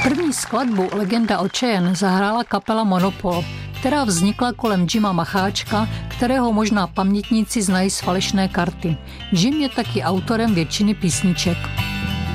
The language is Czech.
První skladbu Legenda o Cheyenne zahrála kapela Monopol, která vznikla kolem Jima Macháčka, kterého možná pamětníci znají z Falešné karty. Jim je taky autorem většiny písniček.